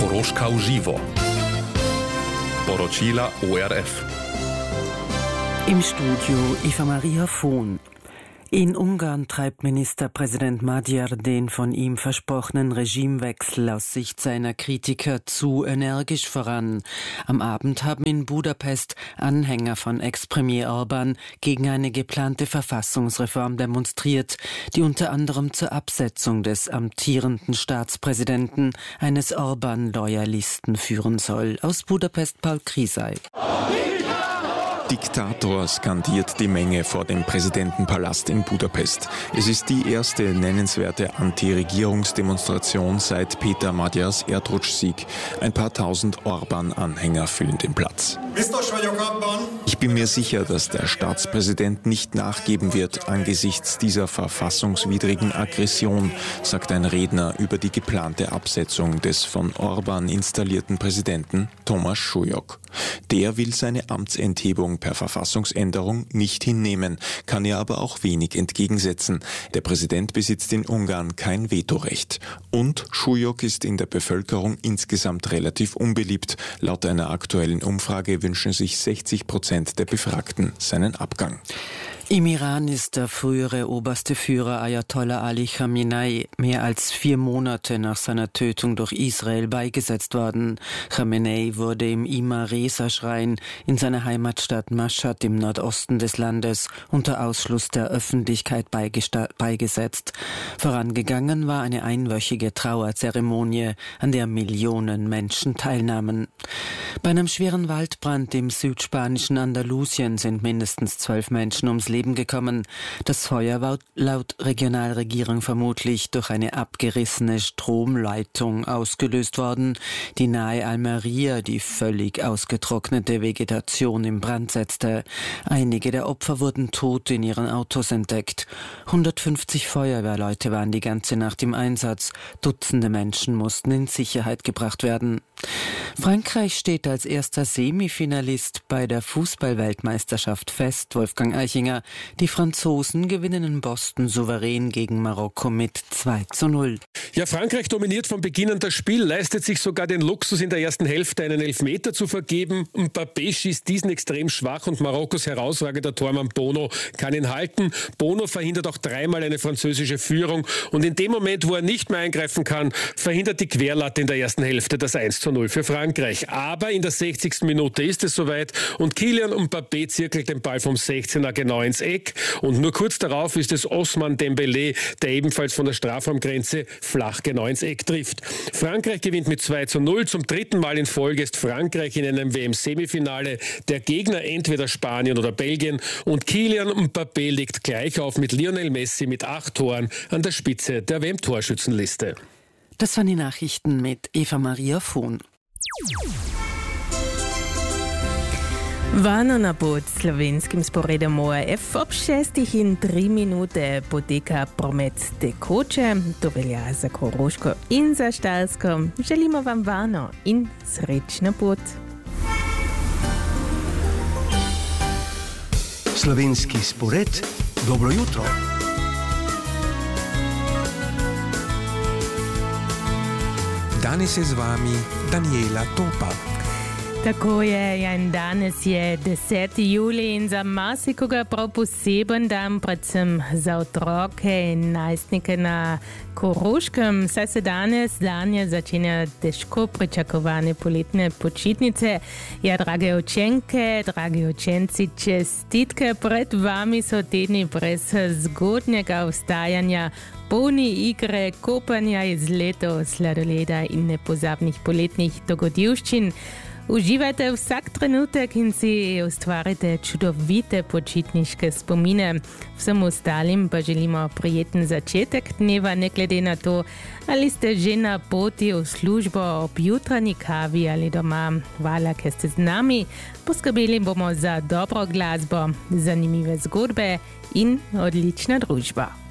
Koroška v živo. Poročila ORF. Im Studio Eva Maria Vohn. In Ungarn treibt Ministerpräsident Magyar den von ihm versprochenen Regimewechsel aus Sicht seiner Kritiker zu energisch voran. Am Abend haben in Budapest Anhänger von Ex-Premier Orbán gegen eine geplante Verfassungsreform demonstriert, die unter anderem zur Absetzung des amtierenden Staatspräsidenten, eines Orbán-Loyalisten, führen soll. Aus Budapest Paul Krisay. Diktator, skandiert die Menge vor dem Präsidentenpalast in Budapest. Es ist die erste nennenswerte Anti-Regierungsdemonstration seit Peter Magyars Erdrutschsieg. Ein paar tausend Orbán-Anhänger füllen den Platz. Ich bin mir sicher, dass der Staatspräsident nicht nachgeben wird angesichts dieser verfassungswidrigen Aggression, sagt ein Redner über die geplante Absetzung des von Orbán installierten Präsidenten Thomas Súlyog. Der will seine Amtsenthebung per Verfassungsänderung nicht hinnehmen, kann ihr aber auch wenig entgegensetzen. Der Präsident besitzt in Ungarn kein Vetorecht. Und Súlyog ist in der Bevölkerung insgesamt relativ unbeliebt. Laut einer aktuellen Umfrage wünschen sich 60% der Befragten seinen Abgang. Im Iran ist der frühere oberste Führer Ayatollah Ali Khamenei mehr als 4 Monate nach seiner Tötung durch Israel beigesetzt worden. Khamenei wurde im Ima-Reza-Schrein in seiner Heimatstadt Mashhad im Nordosten des Landes unter Ausschluss der Öffentlichkeit beigesetzt. Vorangegangen war eine einwöchige Trauerzeremonie, an der Millionen Menschen teilnahmen. Bei einem schweren Waldbrand im südspanischen Andalusien sind mindestens 12 Menschen ums Leben gekommen. Das Feuer war laut Regionalregierung vermutlich durch eine abgerissene Stromleitung ausgelöst worden, die nahe Almería die völlig ausgetrocknete Vegetation in Brand setzte. Einige der Opfer wurden tot in ihren Autos entdeckt. 150 Feuerwehrleute waren die ganze Nacht im Einsatz. Dutzende Menschen mussten in Sicherheit gebracht werden. Frankreich steht als erster Semifinalist bei der Fußball-Weltmeisterschaft fest. Wolfgang Eichinger. Die Franzosen gewinnen in Boston souverän gegen Marokko mit 2:0. Ja, Frankreich dominiert von Beginn an das Spiel, leistet sich sogar den Luxus, in der ersten Hälfte einen Elfmeter zu vergeben. Mbappé schießt diesen extrem schwach und Marokkos herausragender Tormann Bono kann ihn halten. Bono verhindert auch 3-mal eine französische Führung und in dem Moment, wo er nicht mehr eingreifen kann, verhindert die Querlatte in der ersten Hälfte das 1:0 für Frankreich. Aber in der 60. Minute ist es soweit und Kylian Mbappé zirkelt den Ball vom 16er genau ins Eck und nur kurz darauf ist es Ousmane Dembélé, der ebenfalls von der Strafraumgrenze flach genau ins Eck trifft. Frankreich gewinnt mit 2:0. Zum 3. Mal in Folge ist Frankreich in einem WM-Semifinale. Der Gegner entweder Spanien oder Belgien und Kylian Mbappé legt gleich auf mit Lionel Messi mit 8 Toren an der Spitze der WM-Torschützenliste. Das waren die Nachrichten mit Eva Maria Vohn. Vano na pod slovenskim sporedom ORF ob 6 in 3 minute poteka promet tekoče. To velja za Koroško in za Štajersko. Želimo vam varno in srečno pot. Slovenski spored, dobro jutro. Danes je z vami Daniela Topa. Tako je, in danes je 10. julij in za marsikoga prav poseben dan, predvsem za otroke in najstnike na Koroškem, saj se danes danje začenja težko pričakovane poletne počitnice. Ja, drage učenke, dragi učenci, čestitke, pred vami so tedni brez zgodnjega vstajanja, polni igre, kopanja, izletov, sladoleda in nepozabnih poletnih dogodivščin. Uživajte vsak trenutek in si ustvarite čudovite počitniške spomine. Vsem ostalim pa želimo prijeten začetek dneva, ne glede na to, ali ste že na poti v službo, ob jutranji kavi ali doma. Hvala, ker ste z nami. Poskrbeli bomo za dobro glasbo, zanimive zgodbe in odlična družba.